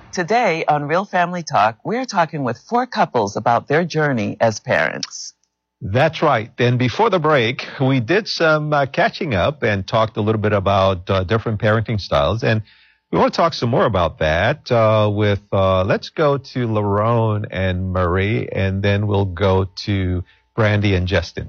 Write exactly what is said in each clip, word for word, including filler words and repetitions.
Today on Real Family Talk, we're talking with four couples about their journey as parents. That's right. And before the break, we did some uh, catching up and talked a little bit about uh, different parenting styles. And we want to talk some more about that uh, with, uh, let's go to Lerone and Marie, and then we'll go to Brandy and Justin.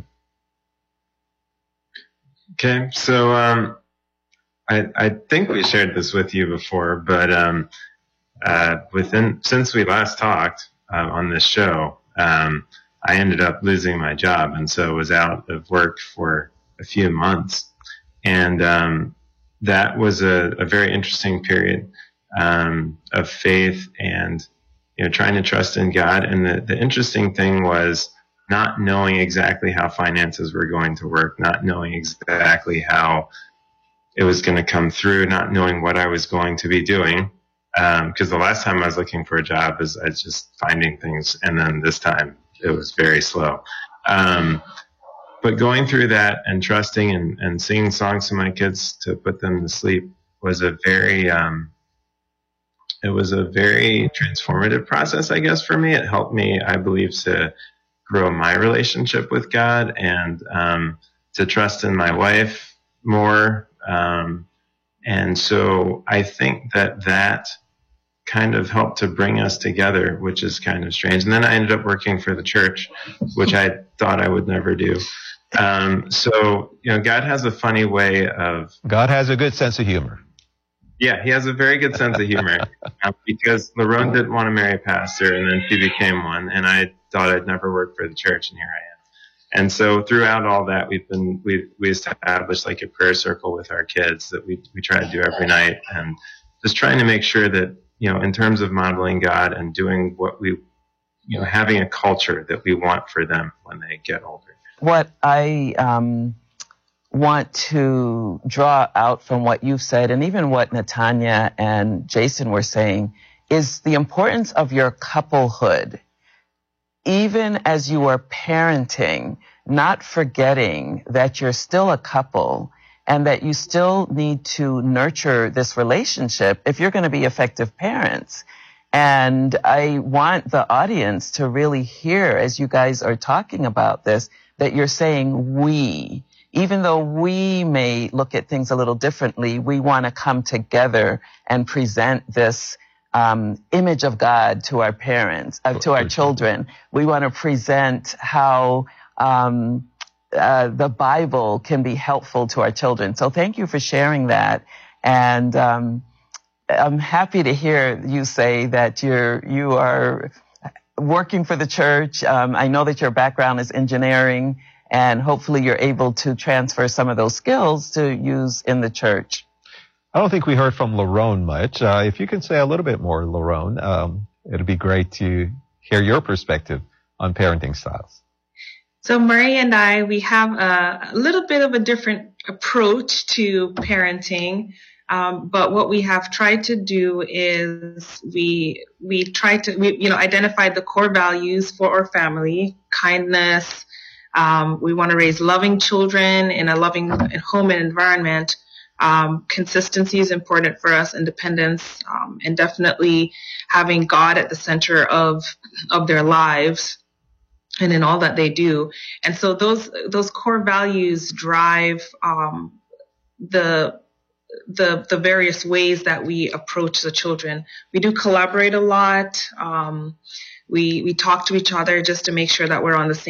Okay, so um, I, I think we shared this with you before, but um, uh, within since we last talked uh, on this show, um, I ended up losing my job, and so was out of work for a few months. And um, that was a, a very interesting period um, of faith and, you know, trying to trust in God. And the, the interesting thing was not knowing exactly how finances were going to work, not knowing exactly how it was going to come through, not knowing what I was going to be doing. Because um, the last time I was looking for a job, is I was just finding things, and then this time it was very slow. Um, but going through that and trusting and, and singing songs to my kids to put them to sleep was a very, um, it was a very transformative process, I guess, for me. It helped me, I believe, to grow my relationship with God and um, to trust in my wife more. Um, and so I think that that kind of helped to bring us together, which is kind of strange. And then I ended up working for the church, which I thought I would never do. Um, so, you know, God has a funny way of... God has a good sense of humor. Yeah, he has a very good sense of humor uh, because Lerone didn't want to marry a pastor, and then she became one, and I thought I'd never work for the church, and here I am. And so throughout all that, we've been we we established like a prayer circle with our kids that we we try to do every night, and just trying to make sure that, you know, in terms of modeling God and doing what we, you know, having a culture that we want for them when they get older. What I um, want to draw out from what you've said, and even what Natanya and Jason were saying, is the importance of your couplehood. Even as you are parenting, not forgetting that you're still a couple and that you still need to nurture this relationship if you're going to be effective parents. And I want the audience to really hear, as you guys are talking about this, that you're saying we. Even though we may look at things a little differently, we want to come together and present this um, image of God to our parents, uh, to our children. We want to present how um, uh, the Bible can be helpful to our children. So thank you for sharing that. And um, I'm happy to hear you say that you're you are working for the church. Um, I know that your background is engineering, and hopefully you're able to transfer some of those skills to use in the church. I don't think we heard from Lerone much. Uh, if you can say a little bit more, Lerone, um, it'd be great to hear your perspective on parenting styles. So Murray and I, we have a, a little bit of a different approach to parenting. Um, but what we have tried to do is we we try to we, you know identify the core values for our family: kindness. Um, we want to raise loving children in a loving home and environment. Um, consistency is important for us, independence, um, and definitely having God at the center of of their lives and in all that they do. And so those those core values drive um, the the the various ways that we approach the children. We do collaborate a lot. Um, we we talk to each other just to make sure that we're on the same